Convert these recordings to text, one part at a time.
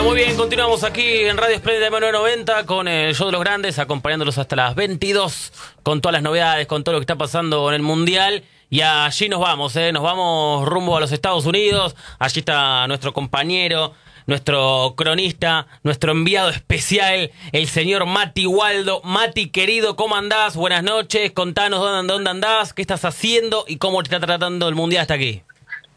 Muy bien, continuamos aquí en Radio Splendid M990 con el Show de los Grandes, acompañándolos hasta las 22 con todas las novedades, con todo lo que está pasando en el Mundial. Y allí nos vamos rumbo a los Estados Unidos. Allí está nuestro compañero, nuestro cronista, nuestro enviado especial, el señor Mati Waldo. Mati, querido, ¿cómo andás? Buenas noches, contanos dónde andás, qué estás haciendo y cómo te está tratando el Mundial hasta aquí.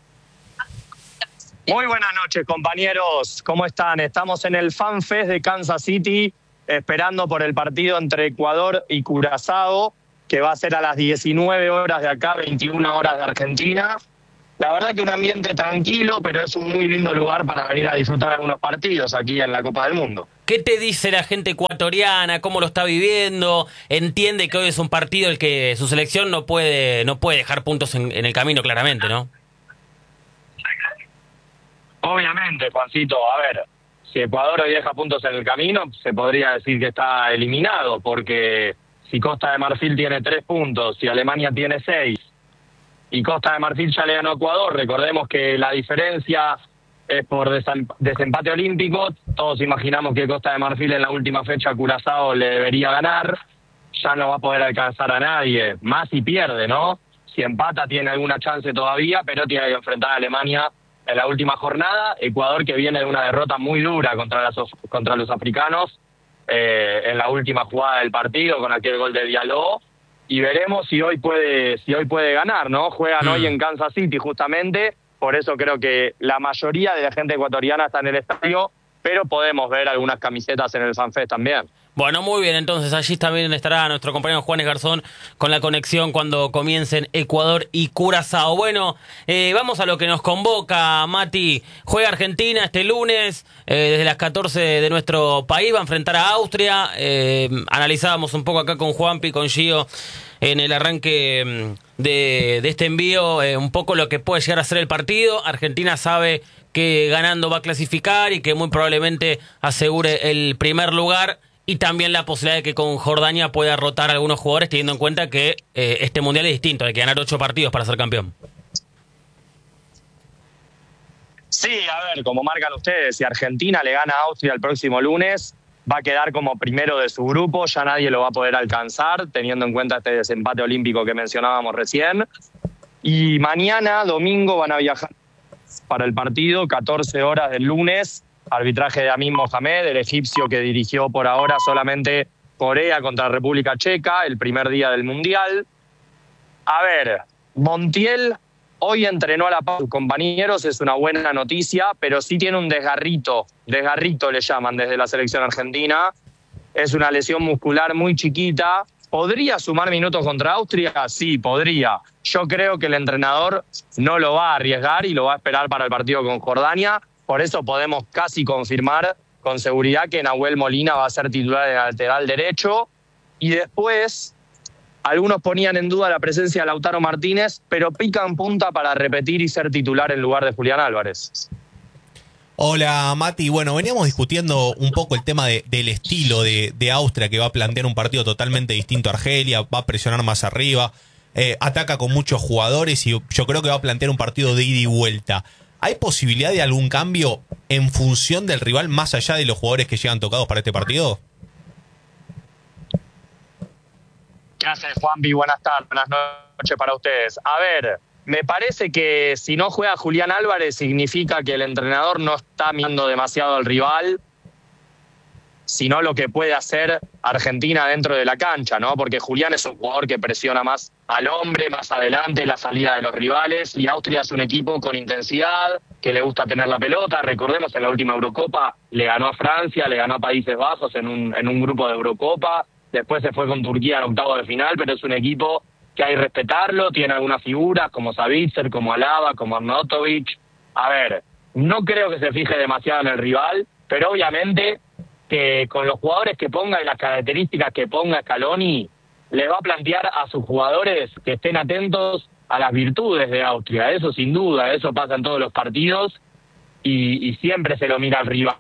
Muy buenas noches, compañeros. ¿Cómo están? Estamos en el Fan Fest de Kansas City, esperando por el partido entre Ecuador y Curazao, que va a ser a las 19 horas de acá, 21 horas de Argentina. La verdad que un ambiente tranquilo, pero es un muy lindo lugar para venir a disfrutar algunos partidos aquí en la Copa del Mundo. ¿Qué te dice la gente ecuatoriana? ¿Cómo lo está viviendo? Entiende que hoy es un partido el que su selección no puede dejar puntos en el camino, claramente, ¿no? Obviamente, Juancito, a ver, si Ecuador hoy deja puntos en el camino, se podría decir que está eliminado, porque si Costa de Marfil tiene 3 puntos, si Alemania tiene 6, y Costa de Marfil ya le ganó a Ecuador, recordemos que la diferencia es por desempate olímpico, todos imaginamos que Costa de Marfil en la última fecha a Curazao le debería ganar, ya no va a poder alcanzar a nadie, más si pierde, ¿no? Si empata tiene alguna chance todavía, pero tiene que enfrentar a Alemania en la última jornada. Ecuador, que viene de una derrota muy dura contra los africanos en la última jugada del partido con aquel gol de Diallo, y veremos si hoy puede ganar, ¿no? Juegan hoy en Kansas City justamente, por eso creo que la mayoría de la gente ecuatoriana está en el estadio, pero podemos ver algunas camisetas en el FanFest también. Bueno, muy bien, entonces allí también estará nuestro compañero Juanes Garzón con la conexión cuando comiencen Ecuador y Curazao. Bueno, vamos a lo que nos convoca, Mati. Juega Argentina este lunes, desde las 14 de nuestro país, va a enfrentar a Austria. Analizábamos un poco acá con Juanpi, con Gio, en el arranque de este envío, un poco lo que puede llegar a ser el partido. Argentina sabe que ganando va a clasificar y que muy probablemente asegure el primer lugar. Y también la posibilidad de que con Jordania pueda rotar a algunos jugadores, teniendo en cuenta que este Mundial es distinto, hay que ganar 8 partidos para ser campeón. Sí, a ver, como marcan ustedes, si Argentina le gana a Austria el próximo lunes, va a quedar como primero de su grupo, ya nadie lo va a poder alcanzar, teniendo en cuenta este desempate olímpico que mencionábamos recién. Y mañana, domingo, van a viajar para el partido, 14 horas del lunes, arbitraje de Amin Mohamed, el egipcio que dirigió por ahora solamente Corea contra República Checa, el primer día del Mundial. A ver, Montiel hoy entrenó a la par de sus compañeros, es una buena noticia, pero sí tiene un desgarrito le llaman desde la selección argentina. Es una lesión muscular muy chiquita. ¿Podría sumar minutos contra Austria? Sí, podría. Yo creo que el entrenador no lo va a arriesgar y lo va a esperar para el partido con Jordania. Por eso podemos casi confirmar con seguridad que Nahuel Molina va a ser titular en el lateral derecho. Y después, algunos ponían en duda la presencia de Lautaro Martínez, pero pican punta para repetir y ser titular en lugar de Julián Álvarez. Hola, Mati. Bueno, veníamos discutiendo un poco el tema del estilo de Austria, que va a plantear un partido totalmente distinto a Argelia, va a presionar más arriba, ataca con muchos jugadores y yo creo que va a plantear un partido de ida y vuelta. ¿Hay posibilidad de algún cambio en función del rival más allá de los jugadores que llegan tocados para este partido? ¿Qué hace, Juanpi? Buenas tardes, buenas noches para ustedes. A ver, me parece que si no juega Julián Álvarez significa que el entrenador no está mirando demasiado al rival, sino lo que puede hacer Argentina dentro de la cancha, ¿no? Porque Julián es un jugador que presiona más al hombre, más adelante, la salida de los rivales, y Austria es un equipo con intensidad, que le gusta tener la pelota. Recordemos, en la última Eurocopa le ganó a Francia, le ganó a Países Bajos en un grupo de Eurocopa, después se fue con Turquía en octavos de final, pero es un equipo que hay que respetarlo, tiene algunas figuras como Savitzer, como Alaba, como Arnautovic. A ver, no creo que se fije demasiado en el rival, pero obviamente que con los jugadores que ponga y las características que ponga Scaloni, le va a plantear a sus jugadores que estén atentos a las virtudes de Austria. Eso sin duda, eso pasa en todos los partidos y siempre se lo mira al rival.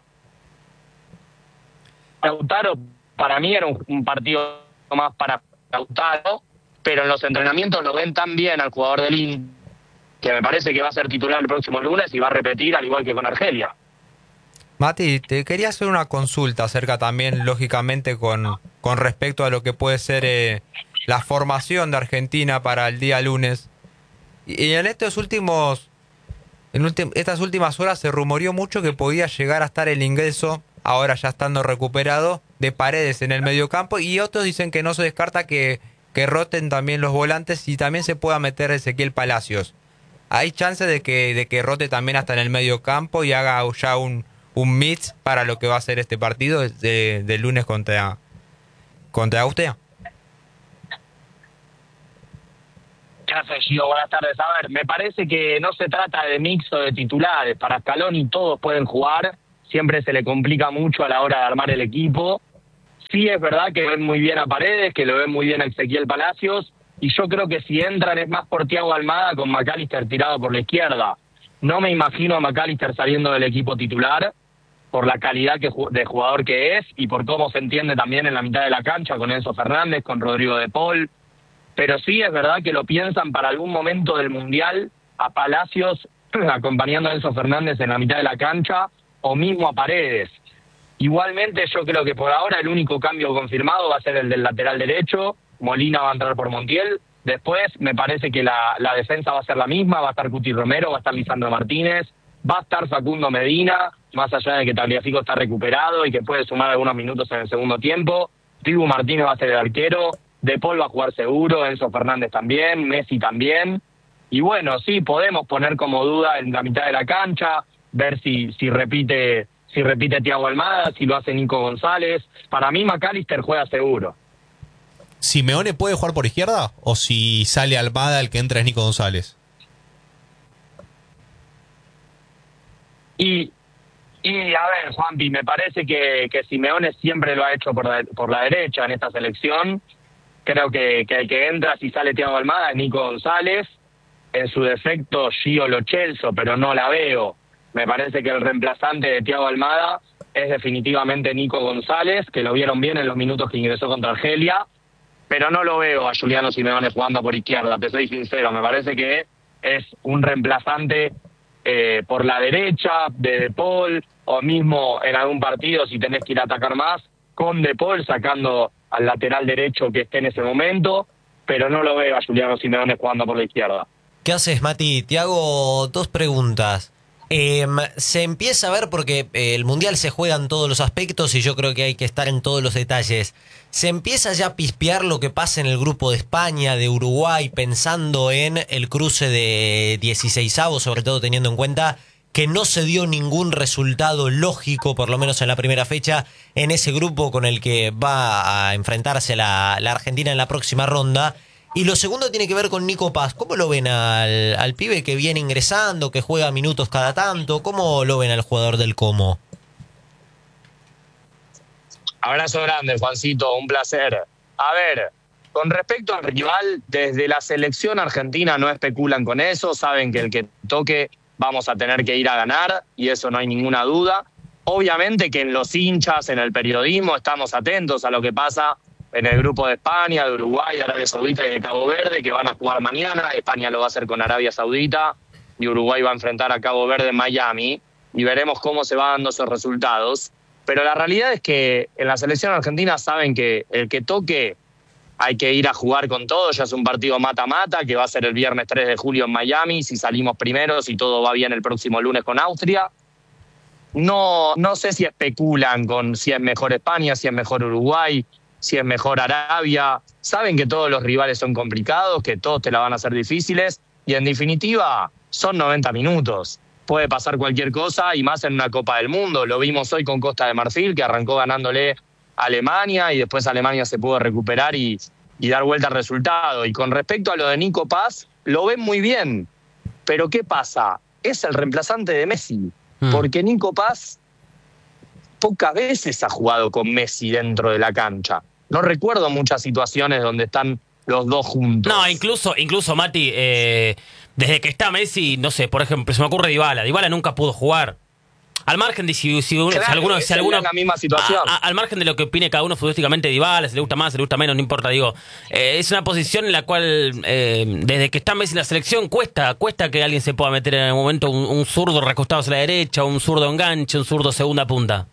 Lautaro, para mí era un partido más para Lautaro, pero en los entrenamientos lo ven tan bien al jugador del Inter, que me parece que va a ser titular el próximo lunes y va a repetir al igual que con Argelia. Mati, te quería hacer una consulta acerca también, lógicamente, con respecto a lo que puede ser la formación de Argentina para el día lunes. Y en estas últimas horas se rumoreó mucho que podía llegar a estar el ingreso, ahora ya estando recuperado, de Paredes en el mediocampo, y otros dicen que no se descarta que roten también los volantes y también se pueda meter Ezequiel Palacios. ¿Hay chance de que rote también hasta en el mediocampo y haga ya un mix para lo que va a ser este partido de lunes contra Austria? ¿Qué haces, Gio? Buenas tardes. A ver, me parece que no se trata de mix o de titulares. Para Scaloni todos pueden jugar. Siempre se le complica mucho a la hora de armar el equipo. Sí es verdad que ven muy bien a Paredes, que lo ven muy bien a Ezequiel Palacios. Y yo creo que si entran es más por Thiago Almada con McAllister tirado por la izquierda. No me imagino a McAllister saliendo del equipo titular por la calidad de jugador que es y por cómo se entiende también en la mitad de la cancha con Enzo Fernández, con Rodrigo de Paul. Pero sí es verdad que lo piensan para algún momento del Mundial a Palacios acompañando a Enzo Fernández en la mitad de la cancha o mismo a Paredes. Igualmente yo creo que por ahora el único cambio confirmado va a ser el del lateral derecho. Molina va a entrar por Montiel. Después me parece que la defensa va a ser la misma, va a estar Cuti Romero, va a estar Lisandro Martínez, va a estar Facundo Medina, más allá de que Tagliafico está recuperado y que puede sumar algunos minutos en el segundo tiempo. Dibu Martínez va a ser el arquero, De Paul va a jugar seguro, Enzo Fernández también, Messi también. Y bueno, sí, podemos poner como duda en la mitad de la cancha, ver si repite Thiago Almada, si lo hace Nico González. Para mí McAllister juega seguro. ¿Simeone puede jugar por izquierda? ¿O si sale Almada el que entra es Nico González? Y a ver, Juanpi, me parece que Simeone siempre lo ha hecho por la derecha en esta selección. Creo que el que entra, si sale Thiago Almada, es Nico González. En su defecto, Gio Lo Celso, pero no la veo. Me parece que el reemplazante de Thiago Almada es definitivamente Nico González, que lo vieron bien en los minutos que ingresó contra Argelia. Pero no lo veo a Juliano Simeone jugando por izquierda, te soy sincero. Me parece que es un reemplazante por la derecha de Paul, o mismo en algún partido, si tenés que ir a atacar más, con De Paul sacando al lateral derecho que esté en ese momento, pero no lo veo a Juliano Simeone jugando por la izquierda. ¿Qué haces, Mati? Te hago dos preguntas. Se empieza a ver, porque el Mundial se juega en todos los aspectos y yo creo que hay que estar en todos los detalles. Se empieza ya a pispear lo que pasa en el grupo de España, de Uruguay, pensando en el cruce de 16avos, sobre todo teniendo en cuenta que no se dio ningún resultado lógico, por lo menos en la primera fecha, en ese grupo con el que va a enfrentarse la Argentina en la próxima ronda. Y lo segundo tiene que ver con Nico Paz. ¿Cómo lo ven al pibe que viene ingresando, que juega minutos cada tanto? ¿Cómo lo ven al jugador del Como? Abrazo grande, Juancito, un placer. A ver, con respecto al rival, desde la selección argentina no especulan con eso, saben que el que toque vamos a tener que ir a ganar, y eso no hay ninguna duda. Obviamente que en los hinchas, en el periodismo, estamos atentos a lo que pasa en el grupo de España, de Uruguay, de Arabia Saudita y de Cabo Verde, que van a jugar mañana. España lo va a hacer con Arabia Saudita y Uruguay va a enfrentar a Cabo Verde en Miami, y veremos cómo se van dando esos resultados. Pero la realidad es que en la selección argentina saben que el que toque hay que ir a jugar con todo. Ya es un partido mata-mata que va a ser el viernes 3 de julio en Miami, si salimos primeros, si todo va bien el próximo lunes con Austria. No sé si especulan con si es mejor España, si es mejor Uruguay, si es mejor Arabia. Saben que todos los rivales son complicados, que todos te la van a hacer difíciles, y en definitiva son 90 minutos. Puede pasar cualquier cosa, y más en una Copa del Mundo. Lo vimos hoy con Costa de Marfil, que arrancó ganándole a Alemania y después Alemania se pudo recuperar y dar vuelta al resultado. Y con respecto a lo de Nico Paz, lo ven muy bien. Pero ¿qué pasa? Es el reemplazante de Messi. Porque Nico Paz pocas veces ha jugado con Messi dentro de la cancha. No recuerdo muchas situaciones donde están los dos juntos. No, incluso Mati, desde que está Messi, no sé, por ejemplo, se me ocurre Dybala. Dybala nunca pudo jugar. Al margen de si Claro, alguno, esa es la misma situación. al margen de lo que opine cada uno futbolísticamente de Dybala, si le gusta más, si le gusta menos, no importa, digo, es una posición en la cual desde que está Messi en la selección cuesta que alguien se pueda meter en el momento un zurdo recostado hacia la derecha, un zurdo enganche, un zurdo segunda punta.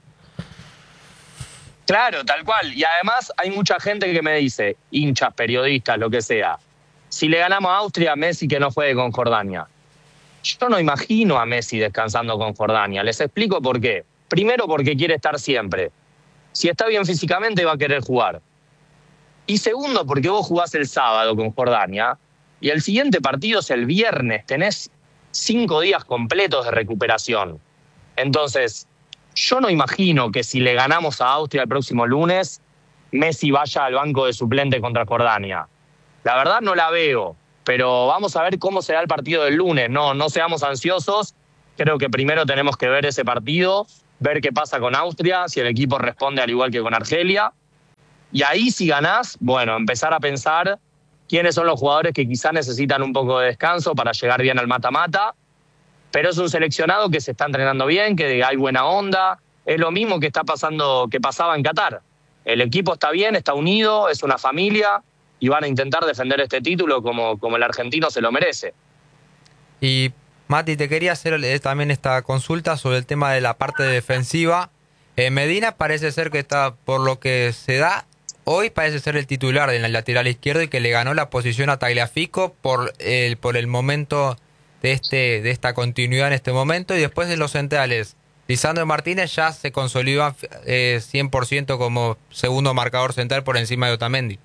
Claro, tal cual. Y además hay mucha gente que me dice, hinchas, periodistas, lo que sea, si le ganamos a Austria, Messi que no juegue con Jordania. Yo no imagino a Messi descansando con Jordania. Les explico por qué. Primero, porque quiere estar siempre. Si está bien físicamente, va a querer jugar. Y segundo, porque vos jugás el sábado con Jordania y el siguiente partido es el viernes. Tenés 5 días completos de recuperación. Entonces, yo no imagino que si le ganamos a Austria el próximo lunes, Messi vaya al banco de suplente contra Jordania. La verdad no la veo. Pero vamos a ver cómo será el partido del lunes. No seamos ansiosos. Creo que primero tenemos que ver ese partido, ver qué pasa con Austria, si el equipo responde al igual que con Argelia. Y ahí si ganás, bueno, empezar a pensar quiénes son los jugadores que quizás necesitan un poco de descanso para llegar bien al mata-mata. Pero es un seleccionado que se está entrenando bien, que hay buena onda. Es lo mismo que pasaba en Qatar. El equipo está bien, está unido, es una familia. Y van a intentar defender este título como el argentino se lo merece. Y Mati, te quería hacer también esta consulta sobre el tema de la parte defensiva. Medina parece ser que está, por lo que se da, hoy parece ser el titular en el lateral izquierdo y que le ganó la posición a Tagliafico por el momento de esta continuidad en este momento. Y después de los centrales, Lisandro Martínez ya se consolidó 100% como segundo marcador central por encima de Otamendi.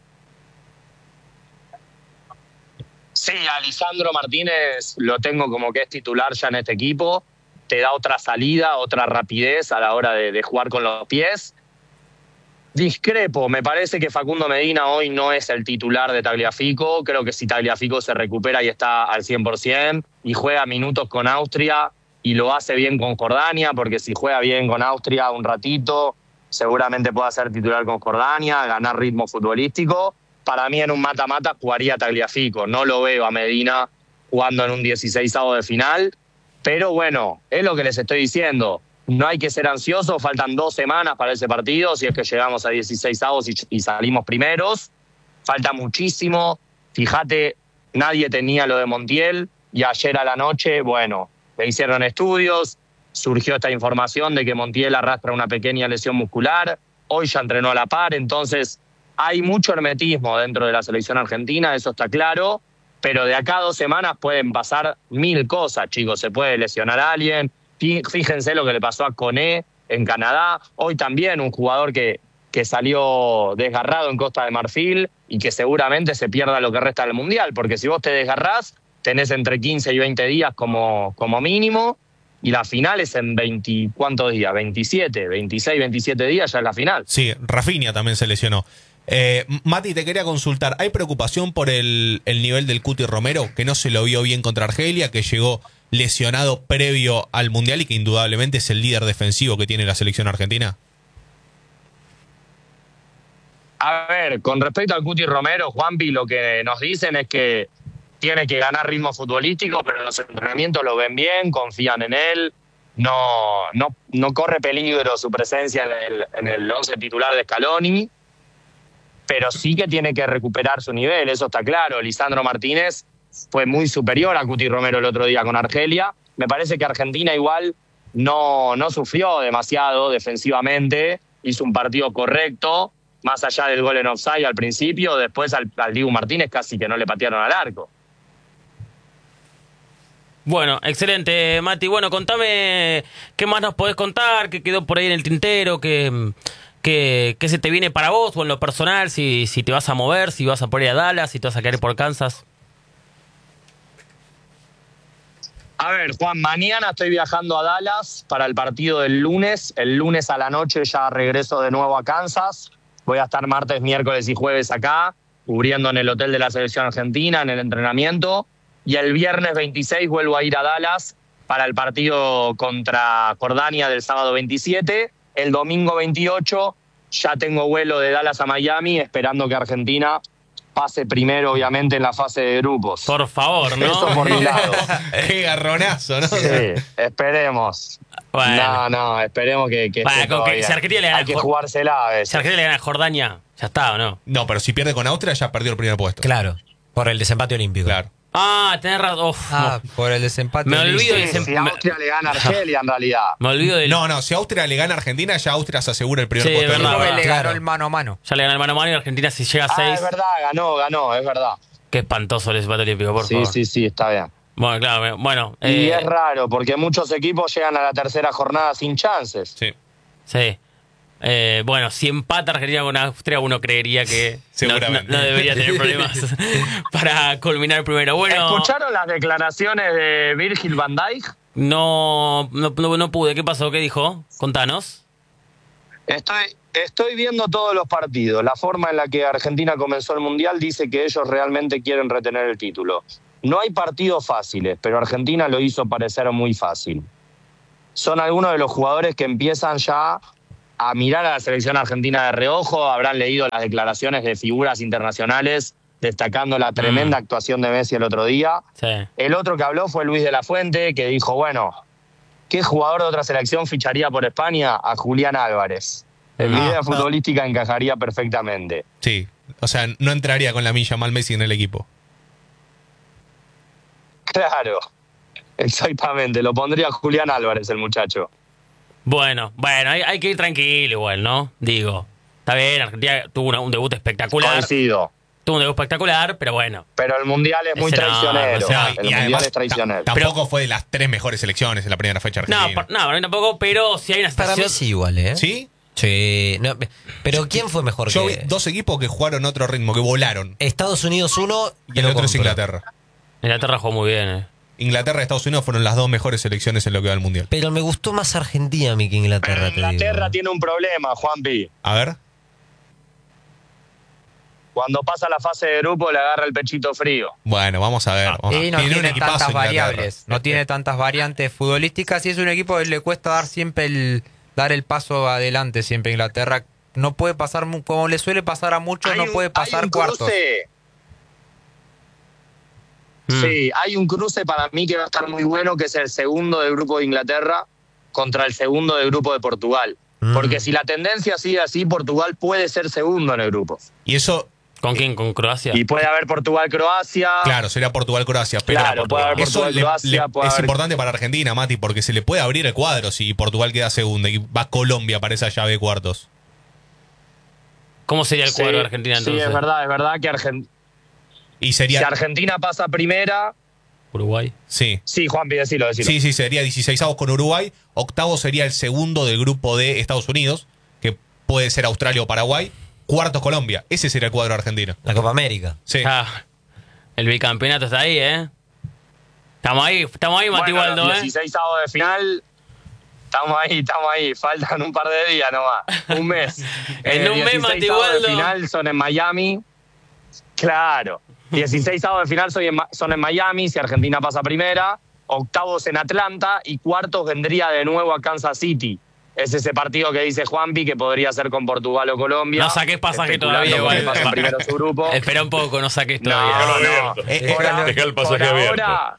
Sí, a Lisandro Martínez lo tengo como que es titular ya en este equipo. Te da otra salida, otra rapidez a la hora de jugar con los pies. Discrepo, me parece que Facundo Medina hoy no es el titular de Tagliafico. Creo que si Tagliafico se recupera y está al 100% y juega minutos con Austria y lo hace bien con Jordania, porque si juega bien con Austria un ratito, seguramente pueda ser titular con Jordania, ganar ritmo futbolístico. Para mí en un mata-mata jugaría Tagliafico. No lo veo a Medina jugando en un 16avo de final. Pero bueno, es lo que les estoy diciendo. No hay que ser ansiosos. Faltan 2 semanas para ese partido. Si es que llegamos a 16avos y salimos primeros. Falta muchísimo. Fíjate, nadie tenía lo de Montiel. Y ayer a la noche, bueno, le hicieron estudios. Surgió esta información de que Montiel arrastra una pequeña lesión muscular. Hoy ya entrenó a la par. Entonces, hay mucho hermetismo dentro de la selección argentina, eso está claro, pero de acá a 2 semanas pueden pasar 1000 cosas, chicos. Se puede lesionar a alguien. Fíjense lo que le pasó a Koné en Canadá. Hoy también un jugador que salió desgarrado en Costa de Marfil y que seguramente se pierda lo que resta del Mundial, porque si vos te desgarrás, tenés entre 15 y 20 días como mínimo, y la final es en 20, ¿cuántos días? 27, 26, 27 días ya es la final. Sí, Rafinha también se lesionó. Mati, te quería consultar, ¿hay preocupación por el nivel del Cuti Romero, que no se lo vio bien contra Argelia, que llegó lesionado previo al Mundial y que indudablemente es el líder defensivo que tiene la selección argentina? A ver, con respecto al Cuti Romero, Juanpi, lo que nos dicen es que tiene que ganar ritmo futbolístico, pero los entrenamientos lo ven bien, confían en él, no corre peligro su presencia en el 11 titular de Scaloni, pero sí que tiene que recuperar su nivel, eso está claro. Lisandro Martínez fue muy superior a Cuti Romero el otro día con Argelia. Me parece que Argentina igual no sufrió demasiado defensivamente, hizo un partido correcto, más allá del gol en offside al principio. Después al Dibu Martínez casi que no le patearon al arco. Bueno, excelente, Mati. Bueno, contame qué más nos podés contar, qué quedó por ahí en el tintero, qué se te viene para vos o en lo personal, si te vas a mover, si vas a por ir a Dallas, si te vas a quedar por Kansas. A ver, Juan, mañana estoy viajando a Dallas para el partido del lunes. El lunes a la noche ya regreso de nuevo a Kansas. Voy a estar martes, miércoles y jueves acá, cubriendo en el hotel de la selección argentina, en el entrenamiento. Y el viernes 26 vuelvo a ir a Dallas para el partido contra Jordania del sábado 27. El domingo 28 ya tengo vuelo de Dallas a Miami, esperando que Argentina pase primero, obviamente, en la fase de grupos. Por favor, ¿no? Eso por mi lado. Qué garronazo, ¿no? Sí, esperemos. Bueno. No, esperemos que Bueno, esté todo con que bien. si Argentina le gana Hay que a Jor- jugársela a veces. Si Argentina le gana a Jordania, ya está, ¿o no? No, pero si pierde con Austria ya perdió el primer puesto. Claro, por el desempate olímpico. Claro. Ah, tenés razón. Uf, Ah, no. por el desempate. Me olvido Sí, de ese- si Austria le gana a Argelia, en realidad. Me olvido del... No, si Austria le gana a Argentina, ya Austria se asegura el primer Sí, puesto. es del verdad, grupo. Creo que le Claro. ganó el mano a mano. Ya le gana el mano a mano y Argentina si llega a 6. Es verdad, ganó, es verdad. Qué espantoso el desempate olímpico, por Sí, favor. sí, está bien. Bueno, claro, bueno. Y es raro, porque muchos equipos llegan a la tercera jornada sin chances. Sí. Sí. Bueno, si empata Argentina con Austria, uno creería que Seguramente. no debería tener problemas para culminar primero. Bueno, ¿Escucharon las declaraciones de Virgil van Dijk? no pude. ¿Qué pasó? ¿Qué dijo? Contanos. Estoy viendo todos los partidos. La forma en la que Argentina comenzó el Mundial dice que ellos realmente quieren retener el título. No hay partidos fáciles, pero Argentina lo hizo parecer muy fácil. Son algunos de los jugadores que empiezan ya a mirar a la selección argentina de reojo. Habrán leído las declaraciones de figuras internacionales destacando la tremenda actuación de Messi el otro día. Sí. El otro que habló fue Luis de la Fuente, que dijo, bueno, ¿qué jugador de otra selección ficharía por España? A Julián Álvarez. En mi idea futbolística encajaría perfectamente. Sí. O sea, no entraría con la milla mal Messi en el equipo. Claro, exactamente. Lo pondría Julián Álvarez, el muchacho. Bueno, hay que ir tranquilo igual, ¿no? Digo, está bien, Argentina tuvo un debut espectacular. Coincido. Tuvo un debut espectacular, pero bueno. Pero el Mundial es muy Ese no, traicionero. o sea, el Mundial es traicionero. Tampoco fue de las 3 mejores selecciones en la primera fecha No, argentina. para mí tampoco, pero si hay una Para mí situación... sí igual, ¿eh? ¿Sí? Sí. No, pero ¿quién fue mejor Yo que vi 2 equipos que jugaron otro ritmo, que volaron. Estados Unidos 1 Y el otro es Inglaterra. Inglaterra jugó muy bien, Inglaterra y Estados Unidos fueron las 2 mejores selecciones en lo que va al Mundial. Pero me gustó más Argentina a mí que Pero Inglaterra, te digo. Inglaterra tiene un problema, Juanpi. A ver. Cuando pasa la fase de grupo le agarra el pechito frío. Bueno, vamos a ver. Y no un tiene equipazo tantas Inglaterra. variables, no tiene tantas variantes futbolísticas y es un equipo que le cuesta dar siempre dar el paso adelante siempre. Inglaterra no puede pasar, como le suele pasar a muchos, no puede pasar hay un cuartos. cruce. Sí, hay un cruce para mí que va a estar muy bueno, que es el segundo del grupo de Inglaterra contra el segundo del grupo de Portugal. Porque si la tendencia sigue así, Portugal puede ser segundo en el grupo. Y eso, ¿Con quién? ¿Con Croacia? Y puede haber Portugal-Croacia. claro, sería Portugal-Croacia. Pero Claro, puede haber eso Portugal-Croacia. es importante para Argentina, Mati, porque se le puede abrir el cuadro si Portugal queda segunda y va Colombia para esa llave de cuartos. ¿Cómo sería el cuadro Sí, de Argentina entonces? Sí, es verdad que Y sería... si Argentina pasa primera. Uruguay. Sí. Sí, Juanpi, decilo. Sí, sería 16avos con Uruguay. Octavo sería el segundo del grupo de Estados Unidos, que puede ser Australia o Paraguay. Cuartos Colombia. Ese sería el cuadro argentino. La Copa América. Sí. Ah, el bicampeonato está ahí, ¿eh? Estamos ahí, Mati Waldo, los ¿eh? 16avos de final. Estamos ahí. Faltan un par de días nomás. Un mes. En un mes, Mati 16avos Waldo. de final son en Miami. Claro. 16avos de final son en Miami, si Argentina pasa primera. Octavos en Atlanta y cuartos vendría de nuevo a Kansas City. Es ese partido que dice Juanpi que podría ser con Portugal o Colombia. No saques pasaje Especulando todavía, con que igual. pasen primero su grupo. Espera un poco, no saques todavía. No. Deja el pasaje abierto.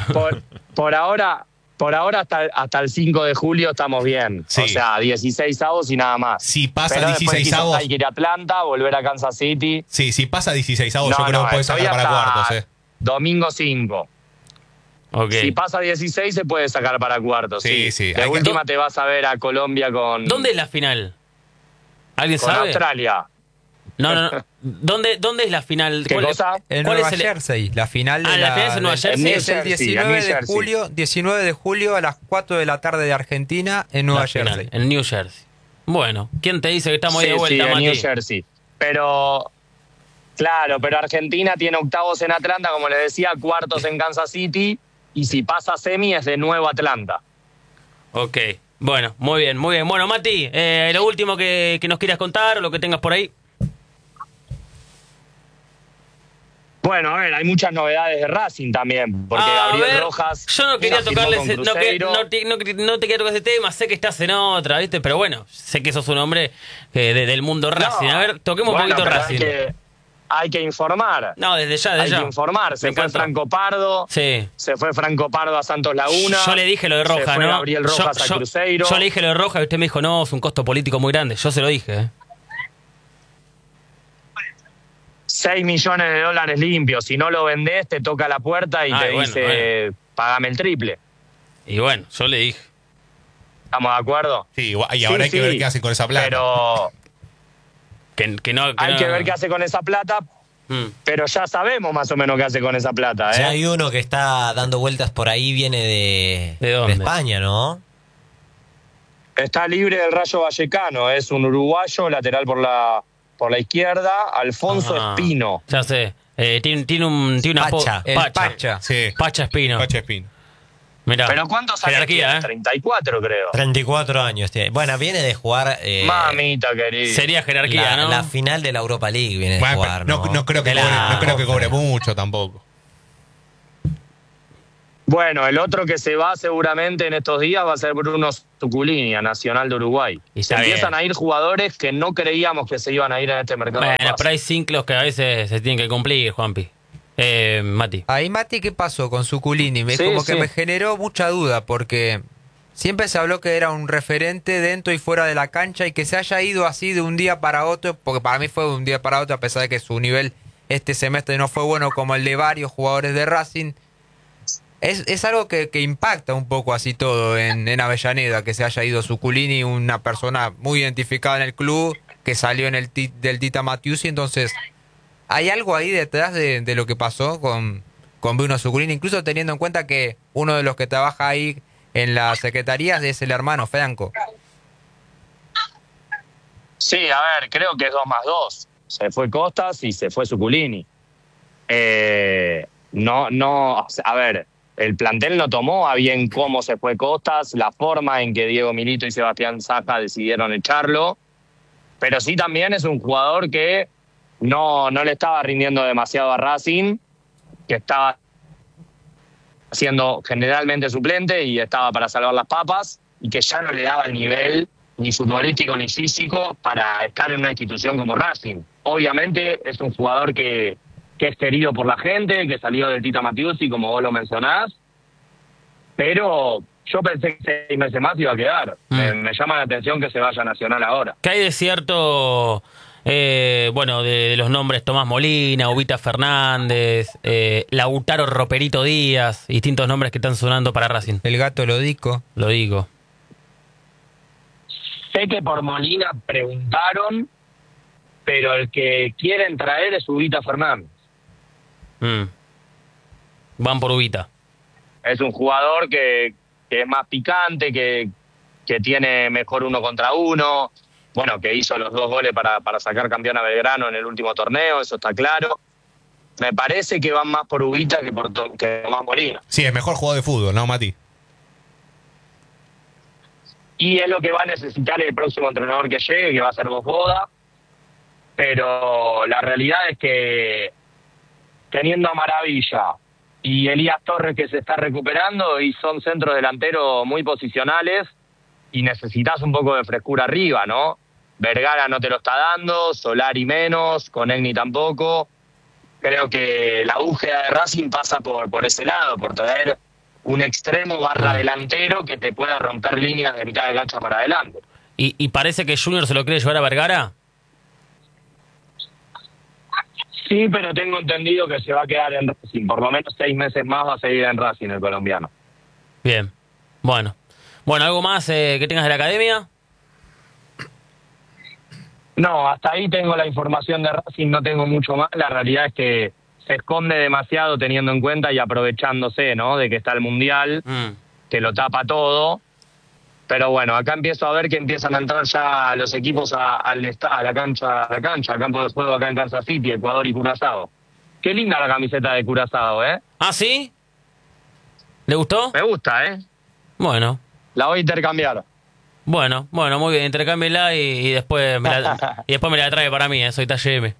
Por ahora hasta el 5 de julio estamos bien. Sí. O sea, 16avos y nada más. Si pasa Pero después quizás 16avos... hay que ir a Atlanta, volver a Kansas City. Sí, si pasa 16avos, yo creo que puede estoy sacar para hasta cuartos, Domingo 5. Ok. Si pasa 16 se puede sacar para cuartos. Sí, sí. De Hay que- última te vas a ver a Colombia con, ¿Dónde es la final? ¿Alguien con sabe? Australia. No. ¿Dónde es la final? ¿Qué cosa? En ¿Cuál Nueva es el- Jersey, la final de la final es en Nueva Jersey. New Es el Jersey, 19 en New de Jersey. julio, 19 de julio a las 4 de la tarde de Argentina en Nueva La final, Jersey. en New Jersey. Bueno, ¿quién te dice que estamos ahí de vuelta, en Mati? New Jersey. Pero, claro, pero Argentina tiene octavos en Atlanta, como les decía, cuartos en Kansas City, y si pasa semi es de nuevo Atlanta. Ok. Bueno, muy bien. Bueno, Mati, lo último que nos quieras contar o lo que tengas por ahí. Bueno, a ver, hay muchas novedades de Racing también, porque A Gabriel ver, Rojas... yo no quería ya firmó tocarle con ese, no Cruzeiro. te quería tocar ese tema, sé que estás en otra, ¿viste? Pero bueno, sé que sos un hombre del mundo Racing. A ver, toquemos un Bueno, poquito pero Racing. es que hay que informar. No, desde ya, desde Hay ya. que informar. Se Me fue encanta. Franco Pardo. Sí. Se fue Franco Pardo a Santos Laguna. Yo le dije lo de Roja, se fue ¿no? Gabriel Rojas a Cruzeiro. Yo le dije lo de Roja y usted me dijo, no, es un costo político muy grande. Yo se lo dije, ¿eh? 6 millones de dólares limpios. Si no lo vendés, te toca la puerta y Ay, te bueno, dice, págame el triple. Y bueno, yo le dije. ¿Estamos de acuerdo? Sí, y ahora hay que ver qué hace con esa plata. Pero Que no, hay no- que ver qué hace con esa plata. Mm. Pero ya sabemos más o menos qué hace con esa plata, ¿eh? Ya hay uno que está dando vueltas por ahí, viene ¿De dónde? España, ¿no? Está libre del Rayo Vallecano. Es un uruguayo, lateral por la izquierda. Alfonso Ah, Espino. Ya sé. Tiene una Pacha, el Pacha. Sí. Pacha Espino. Pacha Espino. Mirá. ¿Pero cuántos años Jerarquía, tiene? ¿eh? 34, creo. 34 años tiene. Bueno, viene de jugar Mamita querida. Sería jerarquía, ¿no? la final de la Europa League, viene de Bueno, jugar, pero ¿no? no creo que De la cobre, no creo que Copa. cobre mucho tampoco. Bueno, el otro que se va seguramente en estos días va a ser Bruno Zuculini, a Nacional de Uruguay. Y Se está empiezan bien. a ir jugadores que no creíamos que se iban a ir en este mercado. de Bueno, pases. pero hay ciclos que a veces se tienen que cumplir, Juanpi. Mati. Ahí, Mati, ¿qué pasó con Zuculini? Es Sí, como que sí. me generó mucha duda porque siempre se habló que era un referente dentro y fuera de la cancha y que se haya ido así de un día para otro, porque para mí fue de un día para otro, a pesar de que su nivel este semestre no fue bueno como el de varios jugadores de Racing. Es algo que impacta un poco así todo en Avellaneda, que se haya ido Zuculini, una persona muy identificada en el club, que salió en del Tita Matiusi. Entonces, ¿hay algo ahí detrás de lo que pasó con Bruno Zuculini? Incluso teniendo en cuenta que uno de los que trabaja ahí en las secretarías es el hermano Franco. Sí, a ver, creo que es 2+2. Se fue Costas y se fue Zuculini. A ver, el plantel no tomó a bien cómo se fue Costas, la forma en que Diego Milito y Sebastián Saja decidieron echarlo, pero sí también es un jugador que no le estaba rindiendo demasiado a Racing, que estaba siendo generalmente suplente y estaba para salvar las papas, y que ya no le daba el nivel ni futbolístico ni físico para estar en una institución como Racing. Obviamente es un jugador que es querido por la gente, que salió del Tita Matiusi, como vos lo mencionás, pero yo pensé que 6 meses más iba a quedar. Me llama la atención que se vaya a Nacional ahora. ¿Qué hay de cierto, de los nombres Tomás Molina, Ubita Fernández, Lautaro Roperito Díaz, distintos nombres que están sonando para Racing? El gato Lodico. Lo digo. Sé que por Molina preguntaron, pero el que quieren traer es Ubita Fernández. Van por Ubita. Es un jugador que es más picante, que tiene mejor 1 contra 1, bueno, que hizo los 2 goles para sacar campeón a Belgrano en el último torneo, eso está claro. Me parece que van más por Ubita que por Tomás Molina. Sí, es mejor jugador de fútbol, ¿no, Mati? Y es lo que va a necesitar el próximo entrenador que llegue, que va a ser Boda. Pero la realidad es que teniendo a Maravilla y Elías Torres, que se está recuperando, y son centros delanteros muy posicionales, y necesitas un poco de frescura arriba, ¿no? Vergara no te lo está dando, Solari menos, Conegni tampoco. Creo que la búsqueda de Racing pasa por ese lado, por traer un extremo / delantero que te pueda romper líneas de mitad de cancha para adelante. ¿Y parece que Junior se lo quiere llevar a Vergara? Sí, pero tengo entendido que se va a quedar en Racing. Por lo menos 6 meses más va a seguir en Racing el colombiano. Bien. Bueno, ¿algo más que tengas de la academia? No, hasta ahí tengo la información de Racing, no tengo mucho más. La realidad es que se esconde demasiado teniendo en cuenta y aprovechándose, ¿no? De que está el Mundial, que lo tapa todo. Pero bueno, acá empiezo a ver que empiezan a entrar ya los equipos a la cancha, al campo de juego acá en Kansas City, Ecuador y Curazao. Qué linda la camiseta de Curazao, ¿eh? ¿Ah, sí? ¿Le gustó? Me gusta, ¿eh? Bueno, La voy a intercambiar. muy bien, intercámbiela y después me la trae para mí, soy talle M.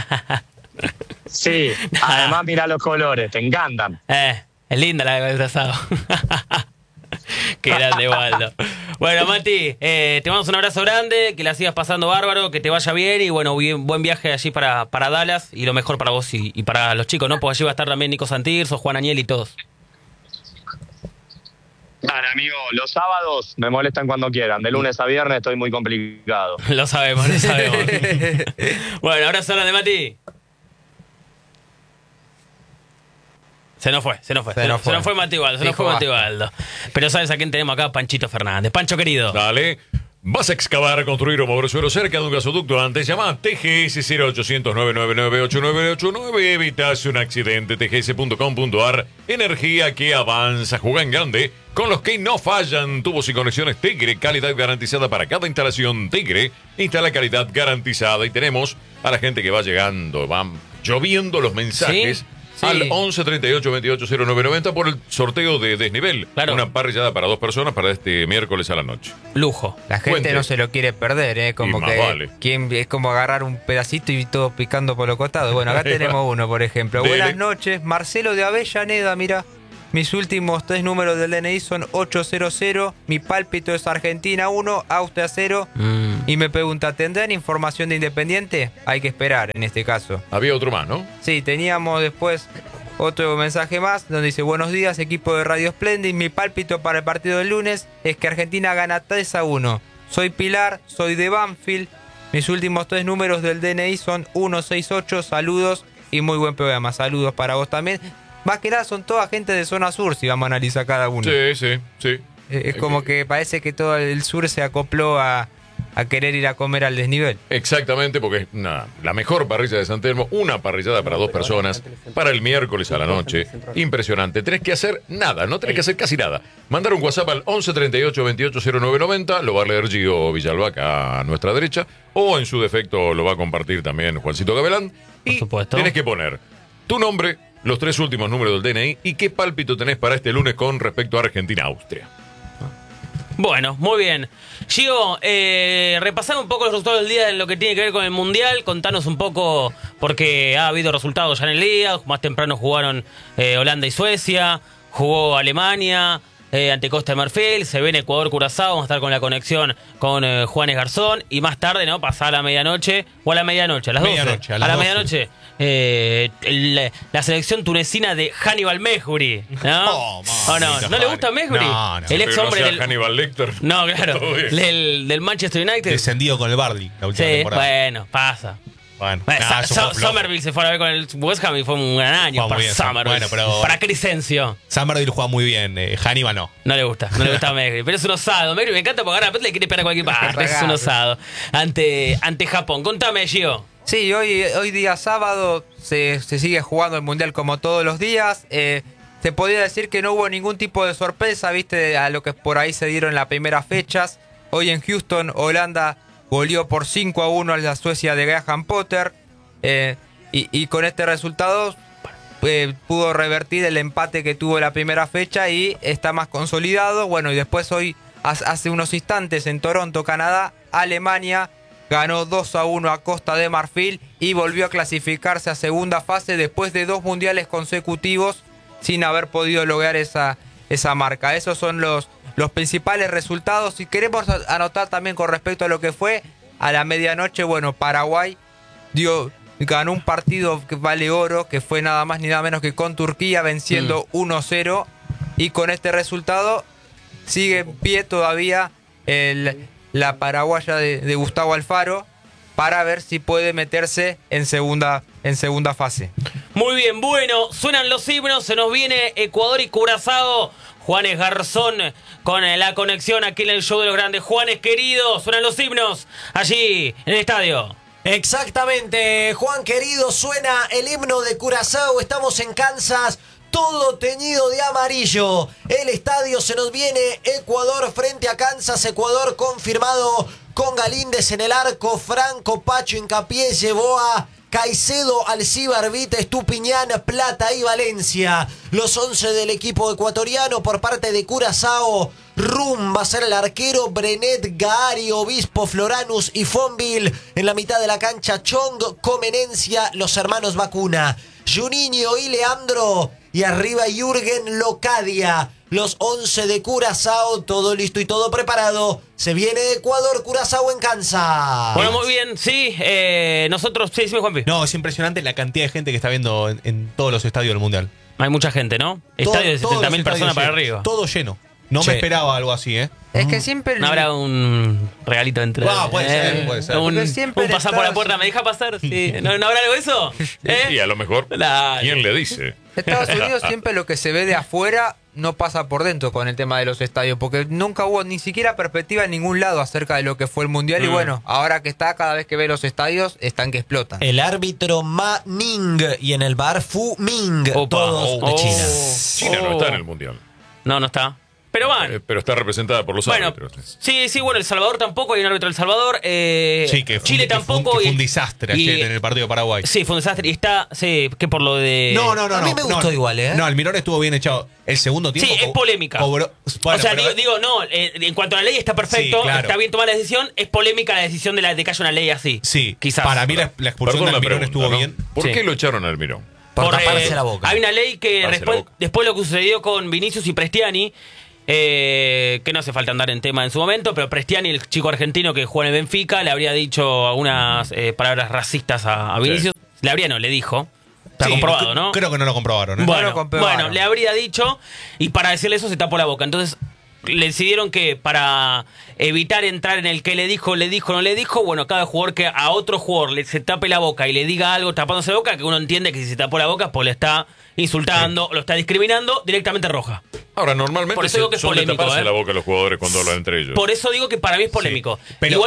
Sí, además mirá los colores, te encantan. Es linda la de Curazao. Qué grande, Waldo. Bueno, Mati, te mandamos un abrazo grande, que la sigas pasando bárbaro, que te vaya bien y bueno, buen viaje allí para Dallas y lo mejor para vos y para los chicos, ¿no? Porque allí va a estar también Nico Santirso, Juan Aniel y todos. Dale, amigo, los sábados me molestan cuando quieran. De lunes a viernes estoy muy complicado. Lo sabemos, lo sabemos. Bueno, abrazo grande, Mati. Se nos fue Mati Waldo. Pero ¿sabes a quién tenemos acá? Panchito Fernández. Pancho querido. Dale. ¿Vas a excavar, construir o mover suelo cerca de un gasoducto antes? Llama a TGS 0800 999 8989. Evitas un accidente. tgs.com.ar. Energía que avanza. Juega en grande con los que no fallan. Tubos y conexiones Tigre. Calidad garantizada para cada instalación. Tigre instala calidad garantizada. Y tenemos a la gente que va llegando. Van lloviendo los mensajes. ¿Sí? Al 11 38 28 09 90 por el sorteo de Desnivel. Claro. Una parrillada para 2 personas para este miércoles a la noche. Lujo. La gente Cuente. no se lo quiere perder, como Y más que vale. es como agarrar un pedacito y todo picando por los costados. Bueno, acá Ahí va. tenemos uno, por ejemplo. Dele. Buenas noches, Marcelo de Avellaneda, mira. Mis últimos 3 números del DNI son 800. Mi pálpito es Argentina 1, Austria 0. Y me pregunta, ¿tendrán información de Independiente? Hay que esperar en este caso. Había otro más, ¿no? Sí, teníamos después otro mensaje más donde dice: buenos días, equipo de Radio Splendid. Mi pálpito para el partido del lunes es que Argentina gana 3-1. Soy Pilar, soy de Banfield. Mis últimos 3 números del DNI son 168. Saludos y muy buen programa. Saludos para vos también. Más que nada son toda gente de zona sur, si vamos a analizar cada uno. Sí. Es como que parece que todo el sur se acopló a querer ir a comer al desnivel. Exactamente, porque es la mejor parrilla de San Telmo, una parrillada para 2 personas, para el miércoles a la noche. Impresionante. Tenés que hacer nada, no tenés que hacer casi nada. Mandar un WhatsApp al 11 38 28 09 90, lo va a leer Gio Villalba acá a nuestra derecha, o en su defecto lo va a compartir también Juancito Gavelán. Por Y supuesto. tenés que poner tu nombre, los 3 últimos números del DNI y qué pálpito tenés para este lunes con respecto a Argentina-Austria. Bueno, muy bien. Gio, repasar un poco los resultados del día en lo que tiene que ver con el Mundial. Contanos un poco, porque ha habido resultados ya en el día. Más temprano jugaron Holanda y Suecia. Jugó Alemania ante Costa de Marfil. Se ven Ecuador-Curazao. Vamos a estar con la conexión con Juanes Garzón. Y más tarde, ¿no? Pasada la medianoche. O a la medianoche, a las 12. Medianoche, a las la 12. medianoche. La selección tunecina de Hannibal Mejbri, ¿no? Oh, ¿O no? mamita, ¿No le gusta Hannibal. Mejbri? No, no. El ex Pero no hombre sea del... Hannibal Lecter. No, claro. Todo bien. Del Manchester United. Descendido con el Barley la última Sí, temporada. bueno, pasa. Bueno, Bueno, nada, eso fue flojo. Somerville se fue a ver con el West Ham y fue un gran año Juega para muy bien, Somerville. bueno, pero- Para Crescencio. Somerville juega muy bien, Hannibal no. No le gusta a Megri, pero es un osado. Megri me encanta porque ahora le quiere pegar a cualquier parte. Es un osado. Ante Japón. Contame, Gio. Sí, hoy día sábado se sigue jugando el Mundial como todos los días. Se podría decir que no hubo ningún tipo de sorpresa, viste, a lo que por ahí se dieron las primeras fechas. Hoy en Houston, Holanda goleó por 5-1 a la Suecia de Graham Potter. Y con este resultado pudo revertir el empate que tuvo la primera fecha y está más consolidado. Bueno, y después hoy, hace unos instantes en Toronto, Canadá, Alemania ganó 2-1 a Costa de Marfil y volvió a clasificarse a segunda fase después de 2 mundiales consecutivos sin haber podido lograr esa marca. Esos son los principales resultados. Si queremos anotar también con respecto a lo que fue a la medianoche, bueno, Paraguay ganó un partido que vale oro, que fue nada más ni nada menos que con Turquía, venciendo 1-0, y con este resultado sigue en pie todavía la paraguaya de Gustavo Alfaro para ver si puede meterse en segunda fase. Muy bien, bueno, suenan los himnos, se nos viene Ecuador y Curazao. Juanes Garzón con la conexión aquí en el show de los grandes. Juanes, querido, suenan los himnos allí en el estadio. Exactamente, Juan querido, suena el himno de Curazao. Estamos en Kansas, todo teñido de amarillo. El estadio se nos viene, Ecuador frente a Kansas. Ecuador confirmado con Galíndez en el arco, Franco, Pacho, Hincapié, llevó a Caicedo, Alcibar, Vita, Estupiñán, Plata y Valencia. Los 11 del equipo ecuatoriano. Por parte de Curazao, Rum va a ser el arquero, Brenet, Gaari, Obispo, Floranus y Fonville. En la mitad de la cancha, Chong, Comenencia, los hermanos Vacuna. Juninho y Leandro y arriba Jürgen Locadia. Los 11 de Curazao, todo listo y todo preparado. Se viene Ecuador, Curazao en Kansas. Bueno, muy bien, sí, nosotros, sí, Juanpi. No, es impresionante la cantidad de gente que está viendo en todos los estadios del Mundial. Hay mucha gente, ¿no? Estadio de Todos los 70.000 personas estadios para llenos, arriba. Todo lleno. No Che. me esperaba algo así, ¿eh? Es que siempre... ¿No habrá un regalito de entrada? Puede ser, puede ser. Un Porque siempre pasar por la estás- puerta, ¿me deja pasar? Sí. ¿No habrá algo de eso? Y a lo mejor, Dale. ¿quién le dice? Estados Unidos siempre lo que se ve de afuera no pasa por dentro con el tema de los estadios, porque nunca hubo ni siquiera perspectiva en ningún lado acerca de lo que fue el Mundial y bueno, ahora que está, cada vez que ve los estadios, están que explotan. El árbitro Ma Ning y en el bar Fu Ming, Opa. todos de China. China no está en el Mundial. No está. Pero van. Pero está representada por los Bueno, árbitros. sí, bueno, El Salvador tampoco, hay un árbitro del Salvador. Sí, que fue Chile tampoco. que fue y- un desastre y- ayer en el partido de Paraguay. Sí, fue un desastre. Y está, sí, que por lo de... No. A mí me gustó igual, ¿eh? No, el Mirón estuvo bien echado. El segundo tiempo. Sí, es polémica. Bueno, o sea, pero- digo, no, en cuanto a la ley está perfecto, Sí, claro. está bien tomar la decisión, es polémica la decisión de que haya una ley así. Sí, Quizás. Para mí la expulsión Perdón de la Almirón pregunta, estuvo ¿no? bien. ¿Por Sí. qué lo echaron al Almirón? Por taparse la boca. Hay una ley que Taparse la boca. después de lo que sucedió con Vinicius y Prestiani, que no hace falta andar en tema en su momento, pero Prestiani, el chico argentino que juega en el Benfica, le habría dicho algunas palabras racistas a Vinicius. Le dijo. Está Sí, comprobado, ¿no? Creo que no lo comprobaron, ¿eh? Bueno, No lo comprobaron. bueno, le habría dicho y para decirle eso se tapó la boca. Entonces le decidieron que para evitar entrar en el que le dijo, no le dijo, bueno, cada jugador que a otro jugador se tape la boca y le diga algo tapándose la boca, que uno entiende que si se tapó la boca, pues le está insultando, lo está discriminando, directamente roja. Ahora, normalmente Por eso digo que es son de polémico, taparse ¿eh? la boca los jugadores cuando hablan entre ellos. Por eso digo que para mí es polémico. Pero- Igual